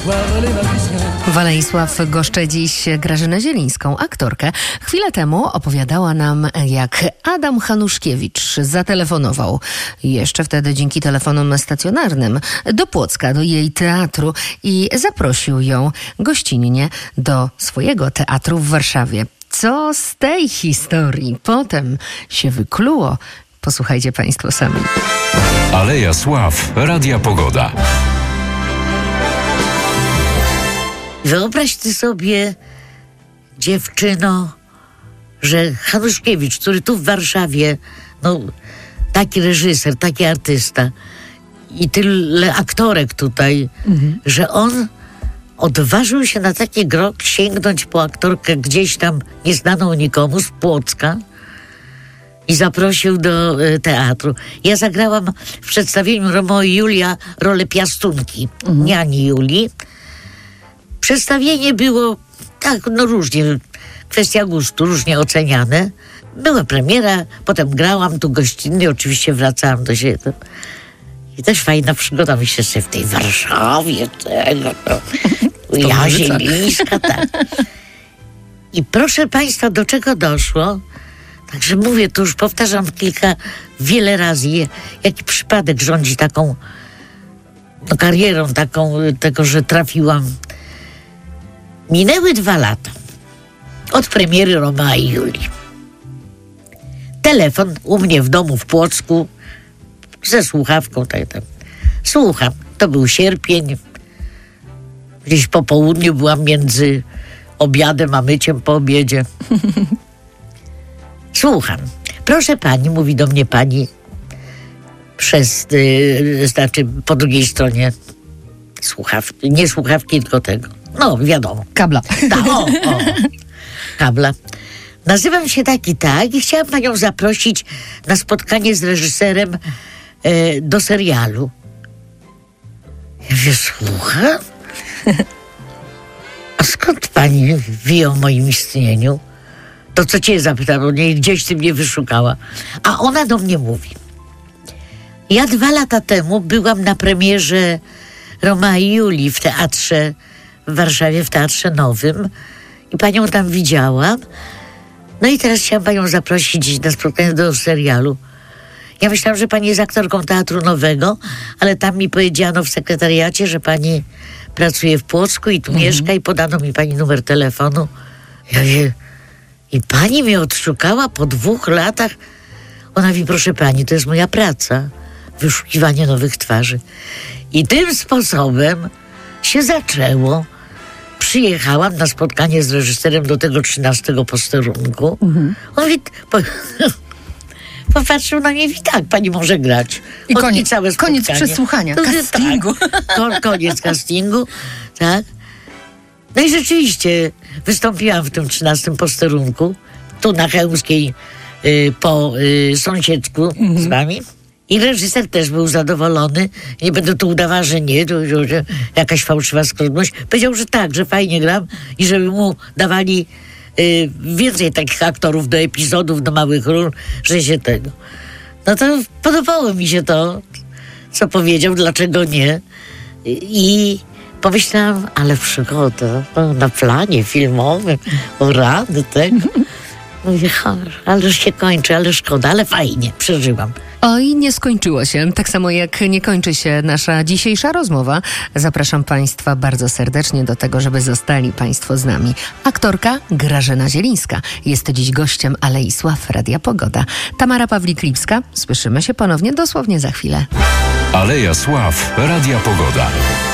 Waleisław goszczy dziś Grażynę Zielińską, aktorkę. Chwilę temu opowiadała nam, jak Adam Hanuszkiewicz zatelefonował, jeszcze wtedy dzięki telefonom stacjonarnym, do Płocka, do jej teatru i zaprosił ją gościnnie do swojego teatru w Warszawie. Co z tej historii potem się wykluło? Posłuchajcie Państwo sami. Aleja Sław, Radia Pogoda. Wyobraź ty sobie, dziewczyno, że Hanuszkiewicz, który tu w Warszawie, taki reżyser, taki artysta i tyle aktorek tutaj, że on odważył się na taki krok sięgnąć po aktorkę gdzieś tam nieznaną nikomu z Płocka i zaprosił do teatru. Ja zagrałam w przedstawieniu Romeo i Julia rolę piastunki, niani Julii. Przedstawienie było tak, różnie, kwestia gustu, różnie oceniane. Była premiera, potem grałam tu gościnnie, oczywiście wracałam do siebie. I też fajna przygoda, myślę sobie, w tej Warszawie, ja Zielińska, tak. I proszę Państwa, do czego doszło? Także mówię, to już powtarzam wiele razy, jaki przypadek rządzi taką karierą, tego, że trafiłam. Minęły 2 lata od premiery Romea i Julii. Telefon u mnie w domu w Płocku ze słuchawką. Tak. Słucham. To był sierpień. Gdzieś po południu byłam między obiadem a myciem po obiedzie. Słucham. Proszę pani, mówi do mnie pani po drugiej stronie słuchawki. Nie słuchawki, tylko tego. Wiadomo. Kabla. Kabla. Nazywam się tak i chciałam panią zaprosić na spotkanie z reżyserem do serialu. Ja mówię, słucham? A skąd pani wie o moim istnieniu? To co cię zapytał, bo gdzieś ty mnie wyszukała. A ona do mnie mówi. Ja 2 lata temu byłam na premierze Romea i Julii w teatrze w Warszawie, w Teatrze Nowym i panią tam widziałam. I teraz chciałam panią zaprosić na spotkanie do serialu. Ja myślałam, że pani jest aktorką Teatru Nowego, ale tam mi powiedziano w sekretariacie, że pani pracuje w Płocku i tu mieszka i podano mi pani numer telefonu. Ja mówię, i pani mnie odszukała po 2 latach? Ona mówi, proszę pani, to jest moja praca. Wyszukiwanie nowych twarzy. I tym sposobem się zaczęło. Przyjechałam na spotkanie z reżyserem do tego 13 posterunku. On mówi, popatrzył na mnie i mówi, tak, pani może grać. I koniec przesłuchania, castingu. Tak, koniec castingu, tak. I rzeczywiście wystąpiłam w tym 13 posterunku, tu na Chełmskiej, po sąsiedzku z wami. I reżyser też był zadowolony. Nie będę tu udawała, że nie, to jakaś fałszywa skromność. Powiedział, że tak, że fajnie gram i żeby mu dawali więcej takich aktorów do epizodów, do małych ról, że się tego. To podobało mi się to, co powiedział, dlaczego nie. I pomyślałam, ale przygoda na planie filmowym, o rady tego. Mówię, ale już się kończy, ale szkoda, ale fajnie, przeżyłam. Oj, nie skończyło się. Tak samo jak nie kończy się nasza dzisiejsza rozmowa. Zapraszam Państwa bardzo serdecznie do tego, żeby zostali Państwo z nami. Aktorka Grażyna Zielińska jest dziś gościem Alei Sław, Radia Pogoda. Tamara Pawlik-Lipska. Słyszymy się ponownie dosłownie za chwilę. Aleja Sław, Radia Pogoda.